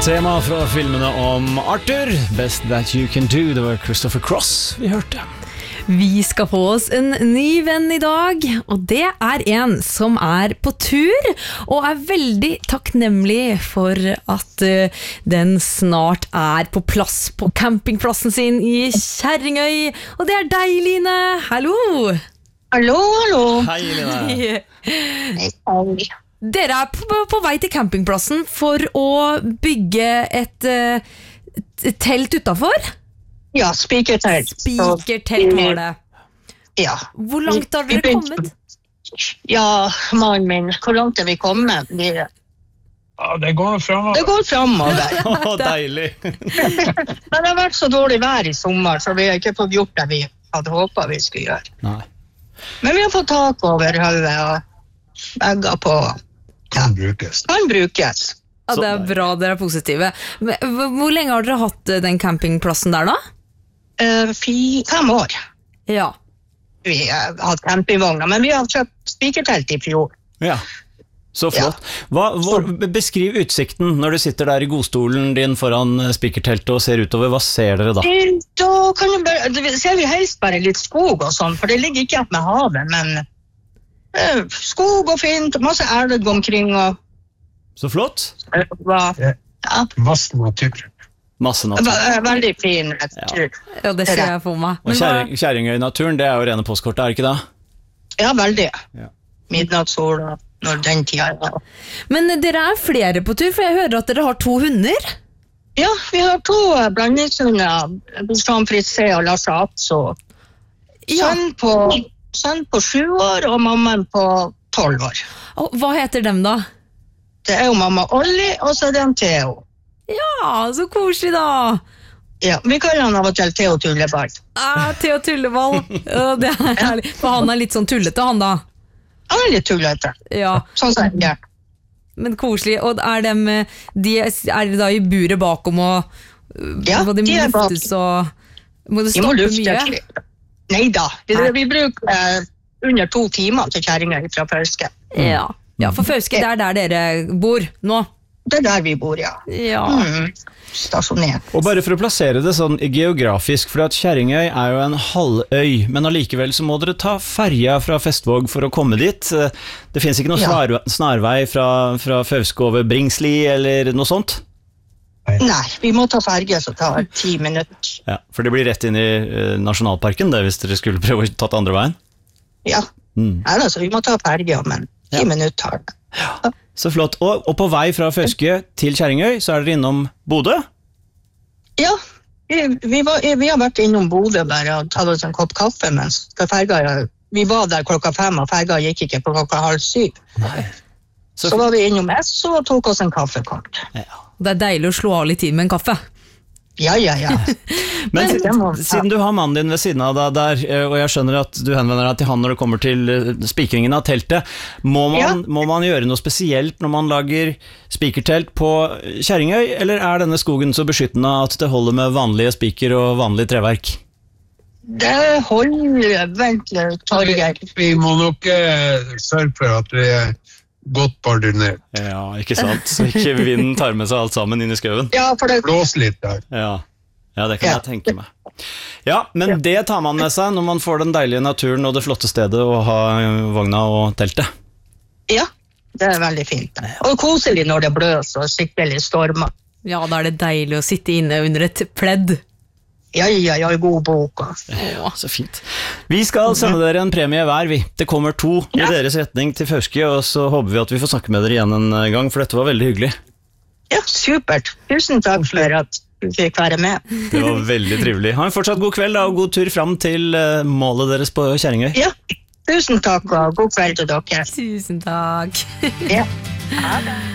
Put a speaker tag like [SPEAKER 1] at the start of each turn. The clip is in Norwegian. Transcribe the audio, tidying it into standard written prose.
[SPEAKER 1] Tema fra filmene om Arthur, Best That You Can Do, det var Christopher Cross vi hørte.
[SPEAKER 2] Vi skal få oss en ny venn i dag, og det er en som er på tur, og er veldig takknemlig for at den snart er på plass på campingplassen sin i Kjerringøy. Og det er deg, Line. Hallo!
[SPEAKER 3] Hallo, hallo.
[SPEAKER 1] Hei, Line.
[SPEAKER 3] Hei.
[SPEAKER 2] Dere er på vei til campingplassen for å bygge et telt utenfor?
[SPEAKER 3] Ja, spikertelt.
[SPEAKER 2] Spikertelt var det.
[SPEAKER 3] Ja.
[SPEAKER 2] Hvor langt har dere kommet?
[SPEAKER 3] Ja, mannen min, hvor langt er vi kommet?
[SPEAKER 4] Ja, det går fremover.
[SPEAKER 3] Det går fremover.
[SPEAKER 1] Å, deilig.
[SPEAKER 3] Men det har vært så dårlig vær i sommer, så vi har ikke fått gjort det vi hadde håpet vi skulle gjøre.
[SPEAKER 1] Nei.
[SPEAKER 3] Men vi har fått tak over hodet og vegger på.
[SPEAKER 4] Kan brukes.
[SPEAKER 3] Kan brukes.
[SPEAKER 2] Ja, det er bra, dere er positive. Hvor lenge har dere hatt den campingplassen der da?
[SPEAKER 3] 5 år.
[SPEAKER 2] Ja.
[SPEAKER 3] Vi har hatt campingvogner, men vi har kjøpt spikertelt i fjor.
[SPEAKER 1] Ja, så flott. Beskriv utsikten når du sitter der i godstolen din foran spikerteltet og ser utover. Hva ser dere da?
[SPEAKER 3] Da kan ser vi helst bare litt skog og sånn, for det ligger ikke opp med havet, men skog og fint, masse elg omkring og
[SPEAKER 1] Så flott.
[SPEAKER 3] ja.
[SPEAKER 4] Masse natur.
[SPEAKER 1] Masse natur.
[SPEAKER 3] Veldig fin natur.
[SPEAKER 2] Ja, det ser jeg for meg.
[SPEAKER 1] Og Kjerringøy-naturen, det er jo rene postkortet, er det ikke det?
[SPEAKER 3] Ja, veldig.
[SPEAKER 1] Ja.
[SPEAKER 3] Midnattssol og når den tida er.
[SPEAKER 2] Men dere er flere på tur, for jeg hører at dere har 2 hunder.
[SPEAKER 3] Ja, vi har 2 blandingshunder, Jean Fritsé og Lars Atso.
[SPEAKER 2] Ja.
[SPEAKER 3] Sønn på 7 år og mammaen på 12 år.
[SPEAKER 2] Og hva heter dem da?
[SPEAKER 3] Det er jo mamma Olli, og så er det en Theo.
[SPEAKER 2] Ja, så koselig da.
[SPEAKER 3] Ja, vi kaller han av og til Theo Tulleball.
[SPEAKER 2] Theo Tulleball. Det er herlig. For han er litt sånn tullete, han da.
[SPEAKER 3] Han er litt tullete.
[SPEAKER 2] Ja.
[SPEAKER 3] Sånn som jeg er.
[SPEAKER 2] Men koselig. Og er de da i buret bakom og
[SPEAKER 3] Ja,
[SPEAKER 2] må de
[SPEAKER 3] de er bak.
[SPEAKER 2] luftes og må det
[SPEAKER 3] De må
[SPEAKER 2] stoppe
[SPEAKER 3] lufte.
[SPEAKER 2] mye?
[SPEAKER 3] Neida, vi bruker under 2 timer til Kjerringøy fra Fauske.
[SPEAKER 2] Ja, for Fauske, det er der dere bor nå.
[SPEAKER 3] Det er der vi bor, ja.
[SPEAKER 2] Ja.
[SPEAKER 3] Stasjonert.
[SPEAKER 1] Og bare for å plassere det sånn geografisk, for at Kjerringøy er jo en halvøy, men allikevel så må dere ta ferja fra Festvåg for å komme dit. Det finnes ikke noen snarvei fra Fauske over Bringsli eller noe sånt?
[SPEAKER 3] Nei, vi må ta ferge, så tar 10 minutter.
[SPEAKER 1] Ja, for det blir rett inn i nasjonalparken det, hvis dere skulle prøve å ta det andre veien.
[SPEAKER 3] Ja, altså, vi må ta ferge, men 10 minutter har det.
[SPEAKER 1] Ja, så flott. Og på vei fra Fauske til Kjerringøy, så er dere innom Bodø?
[SPEAKER 3] Ja, vi har vært innom Bodø bare og tatt oss en kopp kaffe, mens vi var der 5:00, og ferga gikk ikke på 6:30.
[SPEAKER 1] Nei.
[SPEAKER 3] Så var vi innom Esso og tok oss en kaffekort.
[SPEAKER 1] Ja.
[SPEAKER 2] Det er deilig å slå av litt tid med en kaffe.
[SPEAKER 3] Ja.
[SPEAKER 1] Men siden du har mannen din ved siden av deg der, og jeg skjønner at du henvender deg til han når det kommer til spikringen av teltet, må man gjøre noe spesielt når man lager spikertelt på Kjerringøy, eller er denne skogen så beskyttende at det holder med vanlige spiker og vanlig treverk?
[SPEAKER 3] Det holder ventelig, Torgeir.
[SPEAKER 4] Vi må nok sørge for at vi er godt bardunert.
[SPEAKER 1] Ja, ikke sant? Så ikke vinden tar med seg alt sammen inn i skøven.
[SPEAKER 3] Ja, for det
[SPEAKER 4] Blås litt der.
[SPEAKER 1] Ja, det kan jeg tenke meg. Ja, men det tar man med seg når man får den deilige naturen og det flotte stedet å ha vogna og teltet.
[SPEAKER 3] Ja, det er veldig fint. Og koselig når det bløs og skikkelig stormer.
[SPEAKER 2] Ja, da er det deilig å sitte inne under et pledd.
[SPEAKER 3] Ja, god bok.
[SPEAKER 1] Ja, så fint. Vi skal sende dere en premie hver, vi. Det kommer 2 i deres retning til Fauske, og så håper vi at vi får snakke med dere igjen en gang, for dette var veldig hyggelig.
[SPEAKER 3] Ja, supert. Tusen takk for at du fikk være med.
[SPEAKER 1] Det var veldig trivelig. Ha en fortsatt god kveld da, og god tur fram til målet deres på Kjerringøy.
[SPEAKER 3] Ja, tusen takk, og god kveld til dere.
[SPEAKER 2] Tusen takk.
[SPEAKER 3] Ja. Ha det.